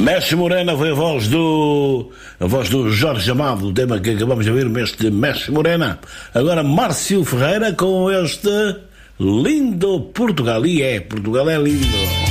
Mestre Morena foi a voz do Jorge Amado, o tema que acabamos de ouvir, este Mestre Morena. Agora Márcio Ferreira com este lindo Portugal. E Portugal é lindo.